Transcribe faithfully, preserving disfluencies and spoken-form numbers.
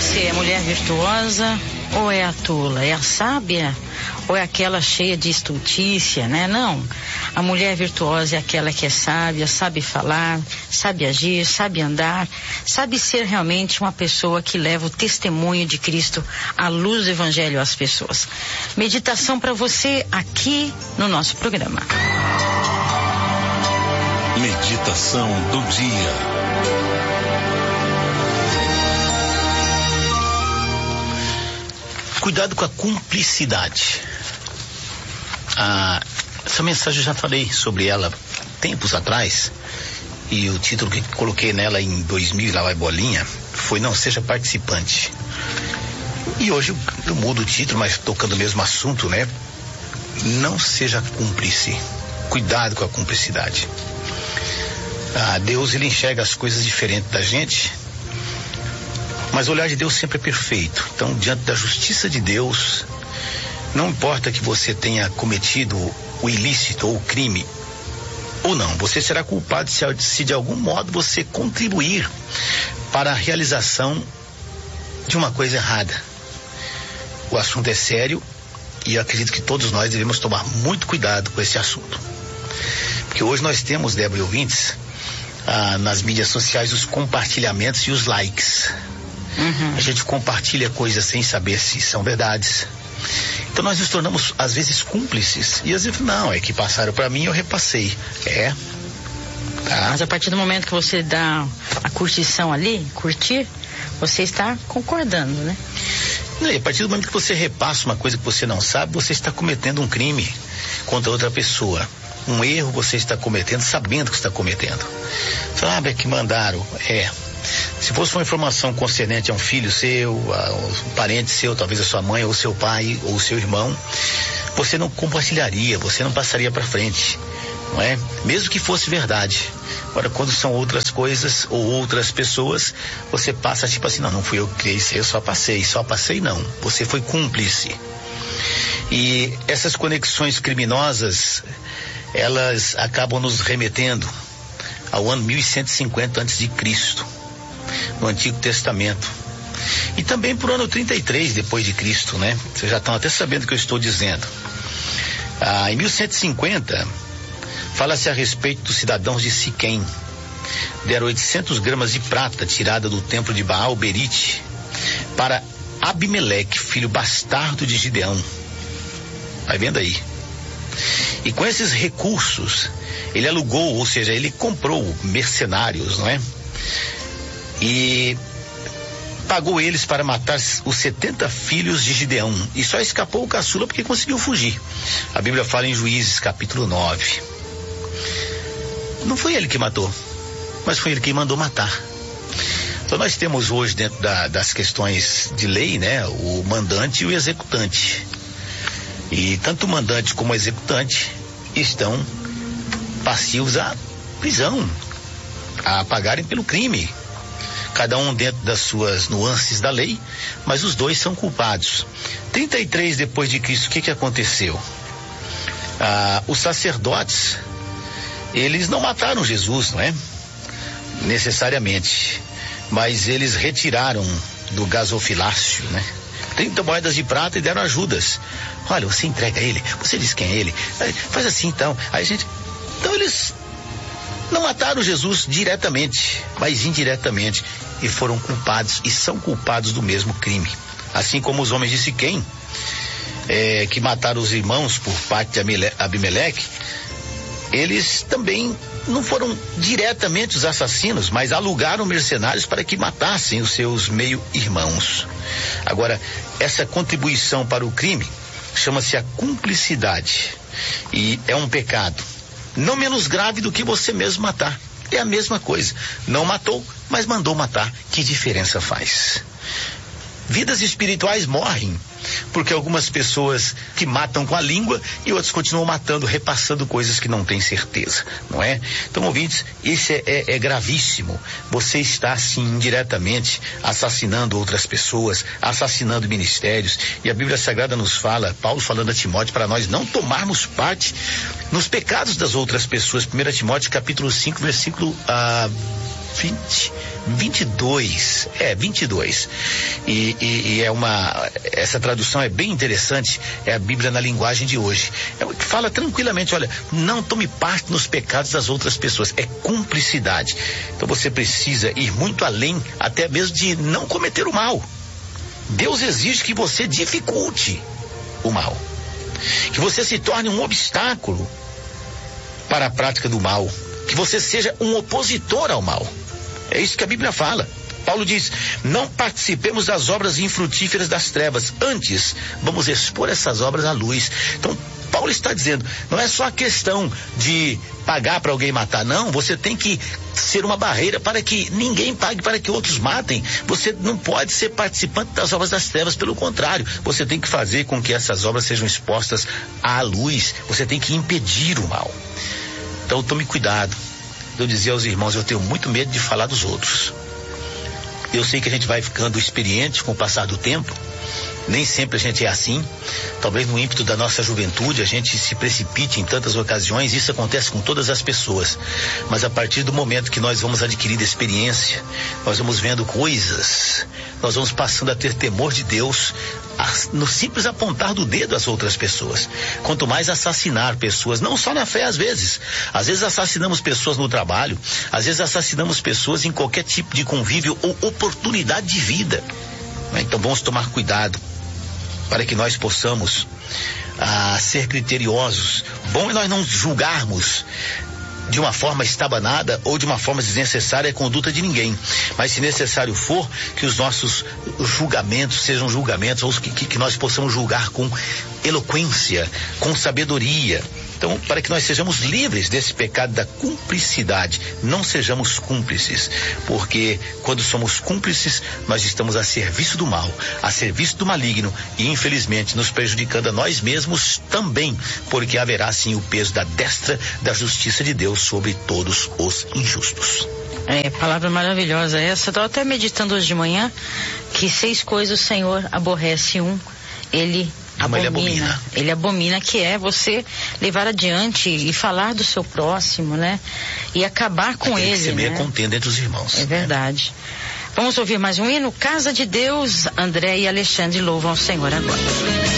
você, é mulher virtuosa ou é a tola? É a sábia ou é aquela cheia de estultícia, né? Não, a mulher virtuosa é aquela que é sábia, sabe falar, sabe agir, sabe andar, sabe ser realmente uma pessoa que leva o testemunho de Cristo, à luz do Evangelho às pessoas. Meditação para você aqui no nosso programa. Meditação do dia. Cuidado com a cumplicidade. Ah, essa mensagem eu já falei sobre ela tempos atrás, e o título que coloquei nela em dois mil, lá vai bolinha, foi Não Seja Participante. E hoje eu, eu mudo o título, mas tocando o mesmo assunto, né? Não seja cúmplice. Cuidado com a cumplicidade. Ah, Deus, ele enxerga as coisas diferentes da gente, mas o olhar de Deus sempre é perfeito. Então, diante da justiça de Deus, não importa que você tenha cometido o ilícito ou o crime ou não, você será culpado se, se de algum modo você contribuir para a realização de uma coisa errada. O assunto é sério e eu acredito que todos nós devemos tomar muito cuidado com esse assunto. Porque hoje nós temos, Débora e ouvintes, ah, nas mídias sociais, os compartilhamentos e os likes. Uhum. A gente compartilha coisas sem saber se são verdades. Então nós nos tornamos às vezes cúmplices, e às vezes não, é que passaram para mim, eu repassei. É. Tá. Mas a partir do momento que você dá a curtição ali, curtir, você está concordando, né? E a partir do momento que você repassa uma coisa que você não sabe, você está cometendo um crime contra outra pessoa. Um erro você está cometendo, sabendo que está cometendo. Sabe, é que mandaram, é. Se fosse uma informação concernente a um filho seu, a um parente seu, talvez a sua mãe, ou seu pai, ou seu irmão, você não compartilharia, você não passaria para frente, não é? Mesmo que fosse verdade. Agora, quando são outras coisas ou outras pessoas, você passa tipo assim, não, não fui eu que criei isso, eu só passei, só passei não, você foi cúmplice. E essas conexões criminosas, elas acabam nos remetendo ao ano mil cento e cinquenta antes de Cristo, no Antigo Testamento, e também para o ano trinta e três depois de Cristo, né? Vocês já estão até sabendo o que eu estou dizendo. Ah, em mil cento e cinquenta fala-se a respeito dos cidadãos de Siquém. Deram oitocentas gramas de prata tirada do templo de Baal Berite para Abimeleque, filho bastardo de Gideão. Vai vendo aí. E com esses recursos ele alugou, ou seja, ele comprou mercenários, não é? E pagou eles para matar os setenta filhos de Gideão. E só escapou o caçula porque conseguiu fugir. A Bíblia fala em Juízes, capítulo nove. Não foi ele que matou, mas foi ele que mandou matar. Então nós temos hoje, dentro da, das questões de lei, né, o mandante e o executante. E tanto o mandante como o executante estão passivos à prisão, a pagarem pelo crime. Cada um dentro das suas nuances da lei, mas os dois são culpados. trinta e três depois de Cristo, o que que aconteceu? Ah, os sacerdotes, eles não mataram Jesus, não é? Necessariamente. Mas eles retiraram do gasofilácio, né? trinta moedas de prata e deram a Judas. Olha, você entrega ele, você diz quem é ele, faz assim então. Aí a gente... Então eles não mataram Jesus diretamente, mas indiretamente, e foram culpados e são culpados do mesmo crime. Assim como os homens de Siquém, é, que mataram os irmãos por parte de Abimeleque, eles também não foram diretamente os assassinos, mas alugaram mercenários para que matassem os seus meio-irmãos. Agora, essa contribuição para o crime chama-se a cumplicidade, e é um pecado não menos grave do que você mesmo matar. É a mesma coisa. Não matou, mas mandou matar. Que diferença faz? Vidas espirituais morrem porque algumas pessoas que matam com a língua e outros continuam matando, repassando coisas que não têm certeza, não é? Então, ouvintes, isso é, é, é gravíssimo. Você está, assim, indiretamente assassinando outras pessoas, assassinando ministérios, e a Bíblia Sagrada nos fala, Paulo falando a Timóteo, para nós não tomarmos parte nos pecados das outras pessoas. primeira Timóteo capítulo cinco, versículo ah, vinte, vinte e dois, é, vinte e dois. E, e, e é uma, essa tradução é bem interessante, é a Bíblia na linguagem de hoje. É o que fala tranquilamente, olha, não tome parte nos pecados das outras pessoas, é cumplicidade. Então você precisa ir muito além, até mesmo de não cometer o mal. Deus exige que você dificulte o mal, que você se torne um obstáculo para a prática do mal, que você seja um opositor ao mal. É isso que a Bíblia fala. Paulo diz, não participemos das obras infrutíferas das trevas, antes vamos expor essas obras à luz. Então Paulo está dizendo, não é só a questão de pagar para alguém matar, não, você tem que ser uma barreira para que ninguém pague para que outros matem. Você não pode ser participante das obras das trevas, pelo contrário, você tem que fazer com que essas obras sejam expostas à luz, você tem que impedir o mal. Então tome cuidado. Eu dizia aos irmãos, eu tenho muito medo de falar dos outros. Eu sei que a gente vai ficando experiente com o passar do tempo, nem sempre a gente é assim. Talvez no ímpeto da nossa juventude a gente se precipite em tantas ocasiões, isso acontece com todas as pessoas. Mas a partir do momento que nós vamos adquirindo experiência, nós vamos vendo coisas, nós vamos passando a ter temor de Deus, no simples apontar do dedo às outras pessoas. Quanto mais assassinar pessoas, não só na fé às vezes, às vezes assassinamos pessoas no trabalho, às vezes assassinamos pessoas em qualquer tipo de convívio ou oportunidade de vida. Então vamos tomar cuidado para que nós possamos ah, ser criteriosos. Bom é nós não julgarmos de uma forma estabanada ou de uma forma desnecessária a conduta de ninguém, mas se necessário for, que os nossos julgamentos sejam julgamentos, ou que, que nós possamos julgar com eloquência, com sabedoria. Então, para que nós sejamos livres desse pecado da cumplicidade, não sejamos cúmplices, porque quando somos cúmplices, nós estamos a serviço do mal, a serviço do maligno e, infelizmente, nos prejudicando a nós mesmos também, porque haverá, sim, o peso da destra da justiça de Deus sobre todos os injustos. É, palavra maravilhosa essa. Estou até meditando hoje de manhã que seis coisas o Senhor aborrece, um, ele Abomina, ele abomina. Ele abomina, que é você levar adiante e falar do seu próximo, né? E acabar com ele, que semeia né? contenda entre os irmãos. É verdade. Né? Vamos ouvir mais um hino? Casa de Deus, André e Alexandre louvam ao Senhor agora.